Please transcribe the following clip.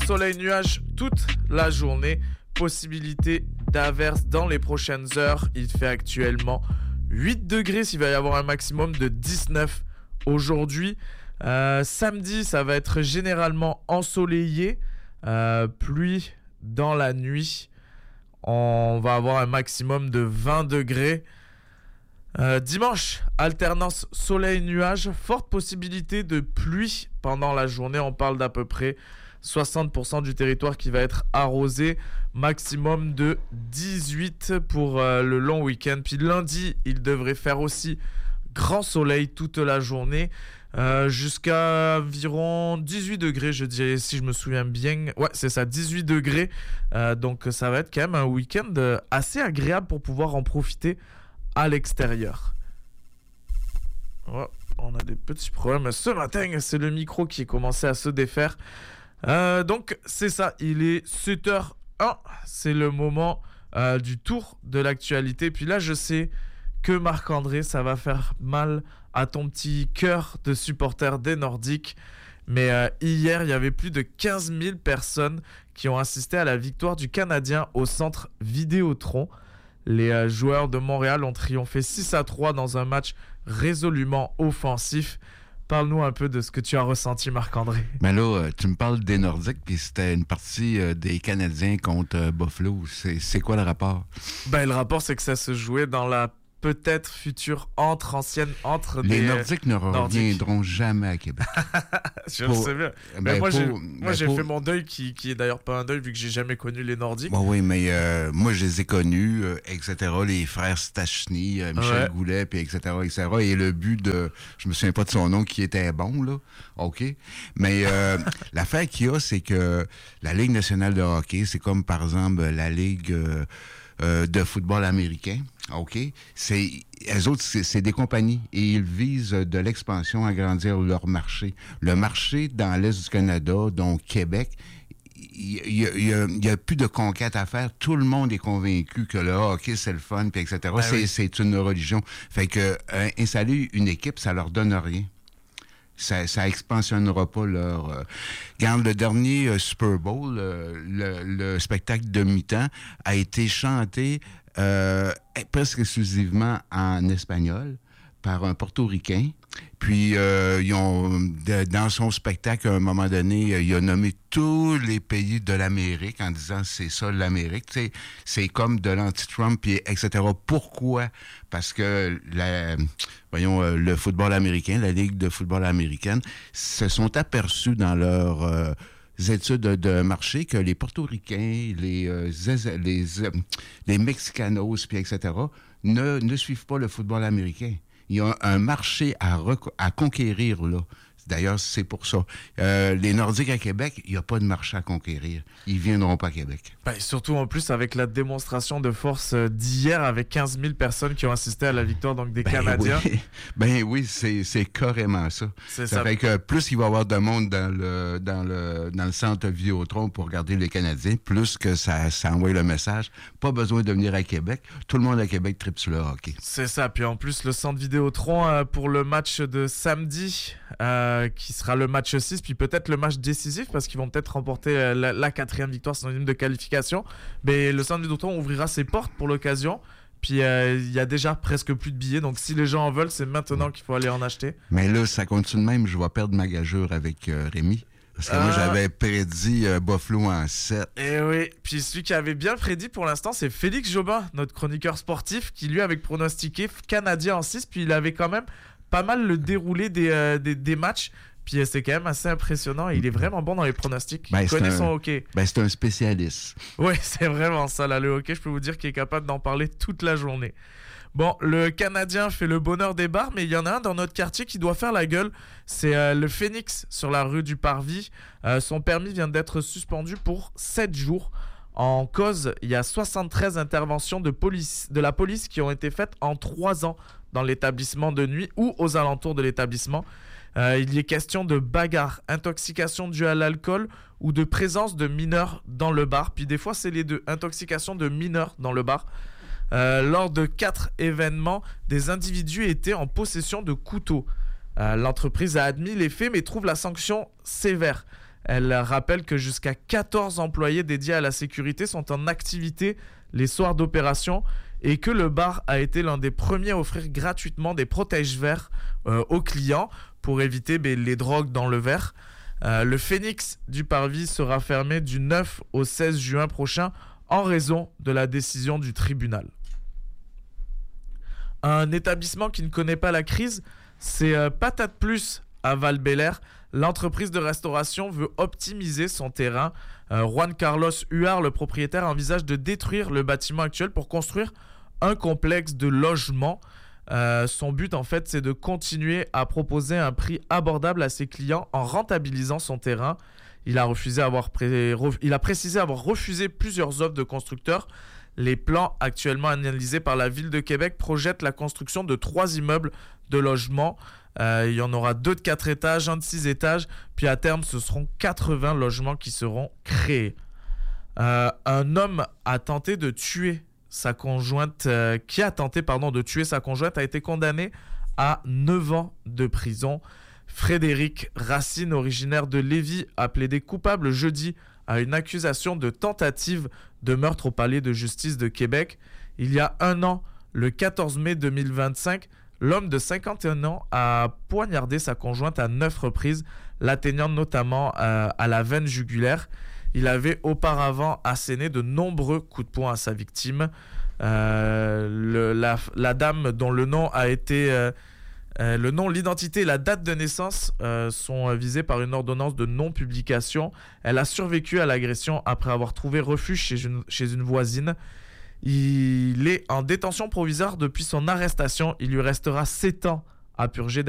soleil, nuages toute la journée. Possibilité d'averse dans les prochaines heures. Il fait actuellement 8 degrés. Il va y avoir un maximum de 19 aujourd'hui. Samedi, ça va être généralement ensoleillé. Pluie dans la nuit. On va avoir un maximum de 20 degrés. Dimanche, alternance soleil-nuage. Forte possibilité de pluie pendant la journée. On parle d'à peu près 60% du territoire qui va être arrosé. Maximum de 18 pour le long week-end. Puis lundi, il devrait faire aussi grand soleil toute la journée. Jusqu'à environ 18 degrés, je dirais, si je me souviens bien. Ouais, c'est ça, 18 degrés. Donc ça va être quand même un week-end assez agréable pour pouvoir en profiter à l'extérieur. Oh, on a des petits problèmes. Ce matin, c'est le micro qui a commencé à se défaire. Donc c'est ça, il est 7h01. C'est le moment du tour de l'actualité. Puis là, je sais que Marc-André, ça va faire mal à ton petit cœur de supporter des Nordiques. Mais hier, il y avait plus de 15 000 personnes qui ont assisté à la victoire du Canadien au centre Vidéotron. Les joueurs de Montréal ont triomphé 6-3 dans un match résolument offensif. Parle-nous un peu de ce que tu as ressenti, Marc-André. Ben là, tu me parles des Nordiques, puis c'était une partie des Canadiens contre Buffalo. C'est quoi le rapport? Ben, le rapport, c'est que ça se jouait dans la peut-être future entre les des Nordiques ne reviendront jamais à Québec. Je le sais bien. Moi, j'ai fait mon deuil, qui est d'ailleurs pas un deuil, vu que j'ai jamais connu les Nordiques. Bon, oui, mais moi, je les ai connus, etc. Les frères Stachny, Michel Goulet, puis etc., etc. Et le but de... Je me souviens pas de son nom, qui était bon, là. OK. Mais l'affaire qu'il y a, c'est que la Ligue nationale de hockey, c'est comme, par exemple, la Ligue de football américain. OK? Eux autres, c'est des compagnies et ils visent de l'expansion, agrandir leur marché. Le marché dans l'Est du Canada, donc Québec, il y a plus de conquête à faire. Tout le monde est convaincu que le hockey, c'est le fun, puis etc. Ben c'est une religion. Fait que installer une équipe, ça leur donne rien. Ça expansionnera pas leur... Regarde, le dernier Super Bowl, le spectacle de mi-temps a été chanté presque exclusivement en espagnol par un portoricain. Puis, ils ont, dans son spectacle, à un moment donné, il a nommé tous les pays de l'Amérique en disant c'est ça l'Amérique. Tu sais, c'est comme de l'anti-Trump, puis etc. Pourquoi? Parce que le football américain, la Ligue de football américaine, se sont aperçus dans leur études de marché que les Portoricains, les Mexicanos, puis etc., ne suivent pas le football américain. Il y a un marché à conquérir, là. D'ailleurs, c'est pour ça. Les Nordiques à Québec, il n'y a pas de marché à conquérir. Ils ne viendront pas à Québec. Ben, surtout en plus avec la démonstration de force d'hier avec 15 000 personnes qui ont assisté à la victoire donc des Canadiens. Oui. Ben oui, c'est carrément ça. Ça fait que plus il va y avoir de monde dans le centre Vidéotron pour regarder les Canadiens, plus que ça envoie le message. Pas besoin de venir à Québec. Tout le monde à Québec tripe sur le hockey. C'est ça. Puis en plus, le centre Vidéotron pour le match de samedi... qui sera le match 6, puis peut-être le match décisif, parce qu'ils vont peut-être remporter la 4e victoire synonyme de qualification. Mais le centre Vidéotron ouvrira ses portes pour l'occasion. Puis il y a déjà presque plus de billets, donc si les gens en veulent, c'est maintenant qu'il faut aller en acheter. Mais là, ça continue de même, je vais perdre ma gageure avec Rémi. Parce que moi, j'avais prédit Buffalo en 7. Et oui, puis celui qui avait bien prédit pour l'instant, c'est Félix Jobin, notre chroniqueur sportif, qui lui avait pronostiqué Canadien en 6, puis il avait quand même pas mal le déroulé des matchs. Puis c'est quand même assez impressionnant. Il est vraiment bon dans les pronostics. Il connaît son hockey. C'est un spécialiste. Oui, c'est vraiment ça. Là, le hockey, je peux vous dire qu'il est capable d'en parler toute la journée. Bon, le Canadien fait le bonheur des bars, mais il y en a un dans notre quartier qui doit faire la gueule. C'est le Phoenix sur la rue du Parvis. Son permis vient d'être suspendu pour 7 jours. En cause, il y a 73 interventions de la police qui ont été faites en 3 ans dans l'établissement de nuit ou aux alentours de l'établissement. Il y est question de bagarre, intoxication due à l'alcool ou de présence de mineurs dans le bar. Puis des fois, c'est les deux, intoxication de mineurs dans le bar. Lors de 4 événements, des individus étaient en possession de couteaux. L'entreprise a admis les faits mais trouve la sanction sévère. Elle rappelle que jusqu'à 14 employés dédiés à la sécurité sont en activité les soirs d'opération et que le bar a été l'un des premiers à offrir gratuitement des protège-verres aux clients pour éviter les drogues dans le verre. Le Phoenix du Parvis sera fermé du 9 au 16 juin prochain en raison de la décision du tribunal. Un établissement qui ne connaît pas la crise, c'est Patate Plus à Val-Bélair. L'entreprise de restauration veut optimiser son terrain. Juan Carlos Huard, le propriétaire, envisage de détruire le bâtiment actuel pour construire un complexe de logements. Son but, en fait, c'est de continuer à proposer un prix abordable à ses clients en rentabilisant son terrain. Il a précisé avoir refusé plusieurs offres de constructeurs. Les plans actuellement analysés par la ville de Québec projettent la construction de 3 immeubles de logements. Il y en aura 2 de 4 étages, 1 de 6 étages. Puis à terme, ce seront 80 logements qui seront créés. Un homme a tenté de tuer sa conjointe, de tuer sa conjointe, a été condamné à 9 ans de prison. Frédéric Racine, originaire de Lévis, a plaidé coupable jeudi à une accusation de tentative de meurtre au palais de justice de Québec. Il y a un an, le 14 mai 2025, l'homme de 51 ans a poignardé sa conjointe à 9 reprises, l'atteignant notamment à la veine jugulaire. Il avait auparavant asséné de nombreux coups de poing à sa victime. La dame dont le nom a été... le nom, l'identité et la date de naissance sont visés par une ordonnance de non-publication. Elle a survécu à l'agression après avoir trouvé refuge chez une voisine. Il est en détention provisoire depuis son arrestation. Il lui restera 7 ans à purger